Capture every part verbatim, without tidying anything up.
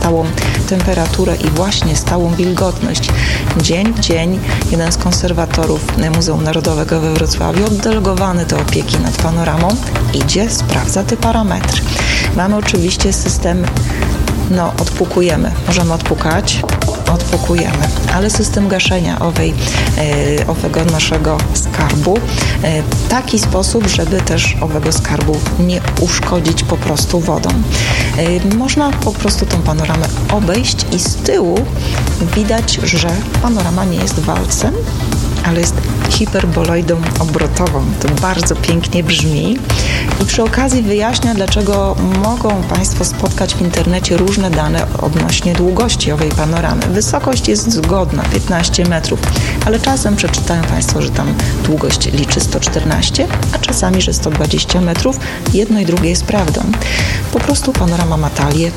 stałą temperaturę i właśnie stałą wilgotność. Dzień w dzień jeden z konserwatorów Muzeum Narodowego we Wrocławiu, oddelegowany do opieki nad panoramą, idzie, sprawdza te parametry. Mamy oczywiście system, no odpukujemy, możemy odpukać, odpukujemy, ale system gaszenia owej, e, owego naszego skarbu e, w taki sposób, żeby też owego skarbu nie uszkodzić po prostu wodą. E, można po prostu tą panoramę obejść i z tyłu widać, że panorama nie jest walcem, ale jest hiperboloidą obrotową. To bardzo pięknie brzmi. I przy okazji wyjaśnia, dlaczego mogą Państwo spotkać w internecie różne dane odnośnie długości owej panoramy. Wysokość jest zgodna, piętnaście metrów, ale czasem przeczytają Państwo, że tam długość liczy sto czternaście, a czasami, że sto dwadzieścia metrów. Jedno i drugie jest prawdą. Po prostu panorama ma talię.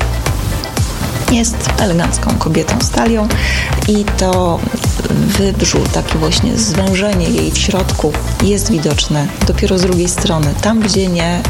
Jest elegancką kobietą z talią i to wybrzu, takie właśnie zwężenie jej w środku jest widoczne dopiero z drugiej strony, tam gdzie nie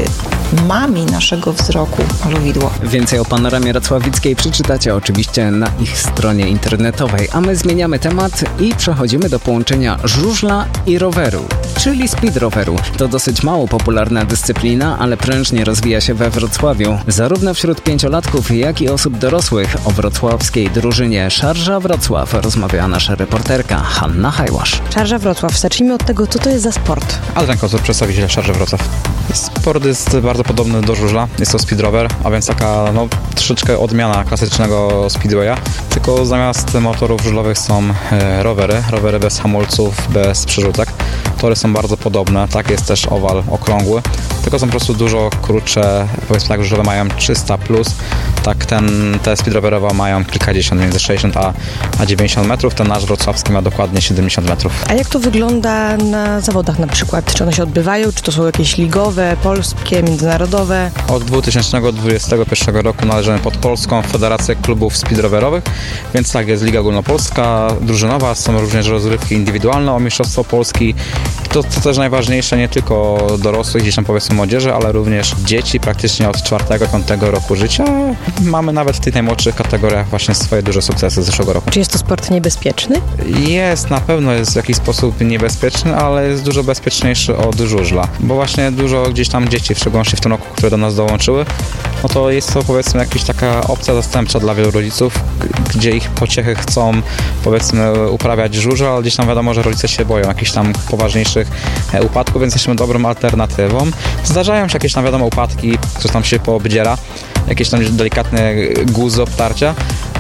y, mami naszego wzroku malowidło. Więcej o panoramie racławickiej przeczytacie oczywiście na ich stronie internetowej, a my zmieniamy temat i przechodzimy do połączenia żużla i roweru, czyli speed roweru. To dosyć mało popularna dyscyplina, ale prężnie rozwija się we Wrocławiu, zarówno wśród pięciolatków, jak i osób dorosłych. O wrocławskiej drużynie Szarża Wrocław rozmawiała nasza reporterka Hanna Hajłasz. Szarża Wrocław, zacznijmy od tego, co to jest za sport. Adrian Kozur, przedstawiciel Szarży Wrocław. Sport jest bardzo podobny do żużla, jest to speed rower, a więc taka no, troszeczkę odmiana klasycznego speedwaya, tylko zamiast motorów żużlowych są e, rowery, rowery bez hamulców, bez przerzutek. Tory są bardzo podobne, tak jest też owal okrągły, tylko są po prostu dużo krótsze, powiedzmy tak, żużlowe mają trzysta plus, tak ten, te speedrowerowe mają kilkadziesiąt, między sześćdziesiąt a, a dziewięćdziesiąt metrów, ten nasz wrocławski ma dokładnie siedemdziesiąt metrów. A jak to wygląda na zawodach na przykład? Czy one się odbywają, czy to są jakieś ligowe, polskie, międzynarodowe? Od dwa tysiące dwudziestego pierwszego roku należymy pod Polską Federację Klubów Speedrowerowych, więc tak, jest Liga Ogólnopolska, drużynowa, są również rozgrywki indywidualne o Mistrzostwo Polski. To, to też najważniejsze, nie tylko dorosłych, gdzieś tam powiedzmy młodzieży, ale również dzieci praktycznie od czwartego piątego roku życia. Mamy nawet w tych najmłodszych kategoriach właśnie swoje duże sukcesy z zeszłego roku. Czy jest to sport niebezpieczny? Jest, na pewno jest w jakiś sposób niebezpieczny, ale jest dużo bezpieczniejszy od żużla, bo właśnie dużo gdzieś tam dzieci, w szczególności w tym roku, które do nas dołączyły, no to jest to powiedzmy jakaś taka opcja zastępcza dla wielu rodziców, gdzie ich pociechy chcą powiedzmy uprawiać żużel, ale gdzieś tam wiadomo, że rodzice się boją jakichś tam poważniejszych upadków, więc jesteśmy dobrą alternatywą. Zdarzają się jakieś tam wiadomo upadki, ktoś tam się poobdziera, jakieś tam delikatne guzy, obtarcia,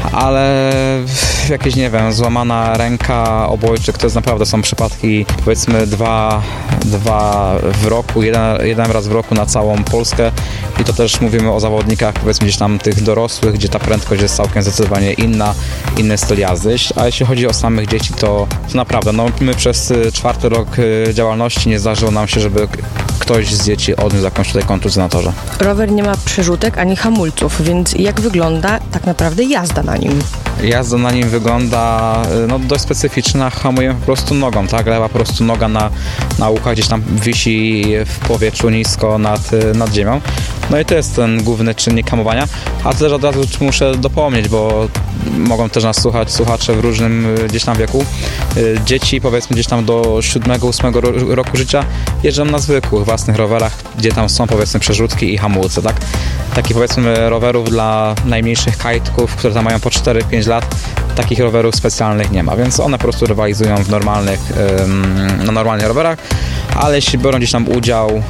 ale jakieś, nie wiem, złamana ręka, obojczyk, to jest naprawdę są przypadki powiedzmy dwa, dwa w roku, jeden, jeden raz w roku na całą Polskę i to też mówimy o zawodnikach powiedzmy gdzieś tam tych dorosłych, gdzie ta prędkość jest całkiem zdecydowanie inna, inny styl jazdy, a jeśli chodzi o samych dzieci, to, to naprawdę, no my przez czwarty rok działalności nie zdarzyło nam się, żeby ktoś z dzieci odniósł jakąś tutaj kontuzję na torze. Rower nie ma przerzutek ani hamulców, więc jak wygląda tak naprawdę jazda na nim? Jazda na nim wygląda no, dość specyficzna, hamujemy po prostu nogą, tak? Lewa po prostu noga na, na łukach gdzieś tam wisi w powietrzu nisko nad, nad ziemią. No i to jest ten główny czynnik hamowania, a też od razu muszę dopomnieć, bo mogą też nas słuchać słuchacze w różnym gdzieś tam wieku. Dzieci powiedzmy gdzieś tam do siódmego, ósmego roku życia jeżdżą na zwykłych własnych rowerach, gdzie tam są powiedzmy przerzutki i hamulce, tak? Takich powiedzmy rowerów dla najmniejszych kajtków, które tam mają po cztery pięć lat, takich rowerów specjalnych nie ma, więc one po prostu rywalizują w normalnych, na normalnych rowerach, ale jeśli biorą gdzieś tam udział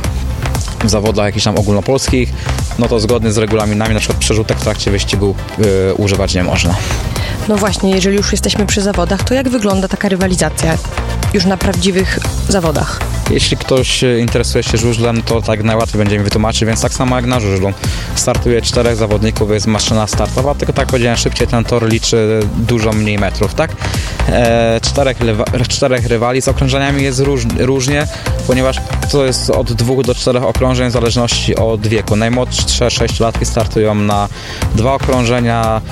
w zawodach jakichś tam ogólnopolskich, no to zgodnie z regulaminami, na przykład przerzutek w trakcie wyścigu yy, używać nie można. No właśnie, jeżeli już jesteśmy przy zawodach, to jak wygląda taka rywalizacja już na prawdziwych zawodach? Jeśli ktoś interesuje się żużlem, to tak najłatwiej będzie mi wytłumaczyć, więc tak samo jak na żużlu. Startuje czterech zawodników, jest maszyna startowa, tylko tak jak powiedziałem, szybciej ten tor liczy dużo mniej metrów, tak? E, czterech, czterech rywali z okrążeniami jest róż, różnie, ponieważ to jest od dwóch do czterech okrążeń w zależności od wieku. Najmłodsze sześciolatki startują na dwa okrążenia,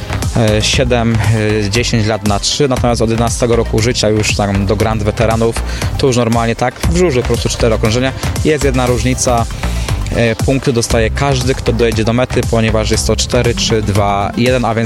siedem dziesięć lat na trzy, natomiast od jedenastego roku życia już tam do grand weteranów to już normalnie tak, w żużlu po prostu cztery okrążenia. Jest jedna różnica, punkty dostaje każdy, kto dojedzie do mety, ponieważ jest to cztery, trzy, dwa, jeden, a więc